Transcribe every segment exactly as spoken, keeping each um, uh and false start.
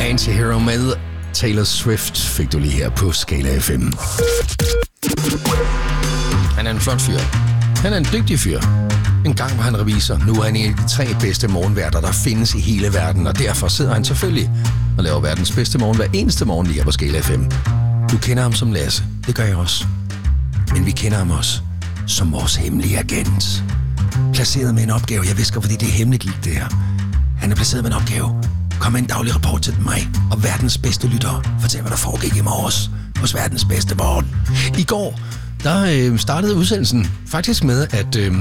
Anti-Hero med Taylor Swift fik du lige her på Skala F M. Han er en flot fyr. Han er en dygtig fyr. En gang var han revisor. Nu er han en af de tre bedste morgenværter, der findes i hele verden. Og derfor sidder han selvfølgelig og laver verdens bedste morgen hver eneste morgen lige her på Skala F M. Du kender ham som Lasse. Det gør jeg også. Men vi kender ham også som vores hemmelige agent. Placeret med en opgave. Jeg visker, fordi det er hemmeligt lige det her. Han er placeret med en opgave. Kom med en daglig rapport til mig og verdens bedste lyttere. Fortæl, hvad der foregik i morges hos verdens bedste morgen. I går, der øh, startede udsendelsen faktisk med, at øh,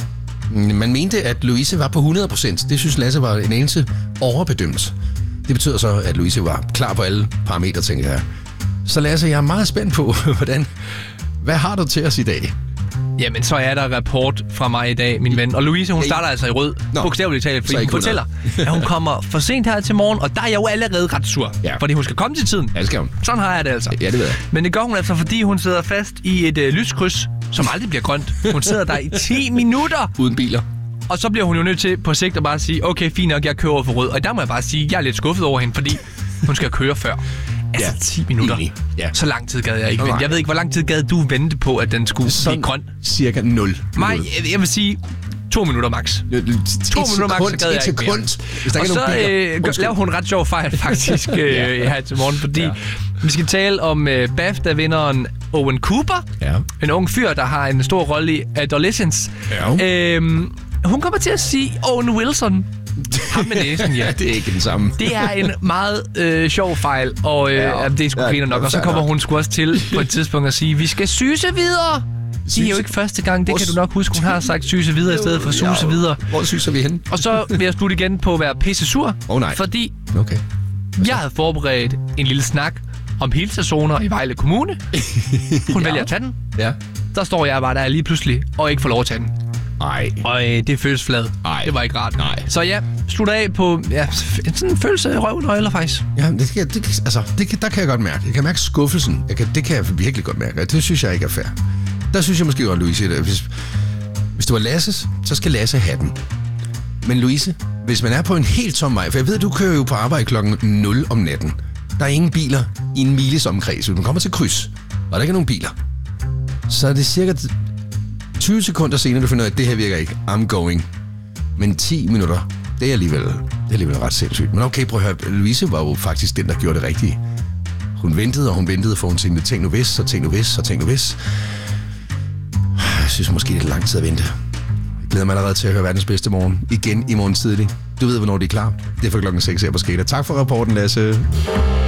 man mente, at Louise var på hundrede procent. Det synes Lasse var en eneste overbedømt. Det betyder så, at Louise var klar på alle parametre, tænker jeg. Så Lasse, jeg er meget spændt på, hvordan... Hvad har du til os i dag? Jamen, så er der rapport fra mig i dag, min ven. Og Louise, hun starter altså i rød. Bogstaveligt talt, fordi hun fortæller, at hun kommer for sent her til morgen. Og der er jeg jo allerede ret sur, ja. Fordi hun skal komme til tiden. Ja, det skal hun. Sådan har jeg det altså. Ja, det ved jeg. Men det gør hun altså, fordi hun sidder fast i et øh, lyskryds, som aldrig bliver grønt. Hun sidder der i ti minutter. Uden biler. Og så bliver hun jo nødt til på sigt at bare sige, okay, fint nok, jeg kører over for rød. Og der må jeg bare sige, jeg er lidt skuffet over hende, fordi hun skal køre før. Altså ja, ti minutter. Ja. Så lang tid gad jeg ikke vente. Jeg ved ikke, hvor lang tid gad du vente på, at den skulle sådan blive grøn? Cirka nul. Nej, jeg, jeg vil sige to minutter max. To minutter max, så gad jeg ikke mere. Hvis der og så øh, laver hun ret sjov fejl faktisk øh, ja. her til morgen, fordi ja. vi skal tale om øh, BAFTA-vinderen Owen Cooper. Ja. En ung fyr, der har en stor rolle i Adolescence. Ja. Øhm, hun kommer til at sige Owen Wilson. Ham med næsen, ja. Det er ikke den samme. Det er en meget øh, sjov fejl, og øh, ja, det er sgu griner nok. Og så kommer hun sgu også til på et tidspunkt at sige, vi skal syse videre. Det er jo ikke første gang, det kan du nok huske. Hun har sagt syse videre i stedet for suse videre. Hvor syser vi hen? Og så vil jeg slutte igen på at være pisse sur. Oh, nej. Fordi okay. jeg havde forberedt en lille snak om hilsezoner i Vejle Kommune. Hun ja. vælger at tage den. Ja. Der står jeg bare der lige pludselig og ikke får lov at tage den. Nej. Og øh, det føles flad. Ej. Det var ikke rart. Nej. Så ja, slutter af på ja, sådan en følelse af røvnøgler faktisk. Ja, det kan, det, altså, det kan, der kan jeg godt mærke. Jeg kan mærke skuffelsen. Jeg kan, det kan jeg virkelig godt mærke. Det synes jeg ikke er fair. Der synes jeg måske godt, Louise, at hvis, hvis du er Lasses, så skal Lasse have den. Men Louise, hvis man er på en helt tom vej, for jeg ved, du kører jo på arbejde klokken nul om natten. Der er ingen biler i en miles omkreds. Hvis man kommer til kryds, og der ikke er nogen biler, så er det cirka tyve sekunder senere, du finder ud af, at det her virker ikke. I'm going. Men ti minutter, det er alligevel, det er alligevel ret sindssygt. Men okay, prøv at høre. Louise var jo faktisk den, der gjorde det rigtige. Hun ventede, og hun ventede, for hun tænkte, tænk nu hvis, så tænk nu hvis, så tænk nu hvis. Jeg synes måske, det er lang tid at vente. Jeg glæder mig allerede til at høre verdens bedste morgen. Igen i morgen tidlig. Du ved, hvornår de er klar. Det er for klokken seks her på Skala. Tak for rapporten, Lasse.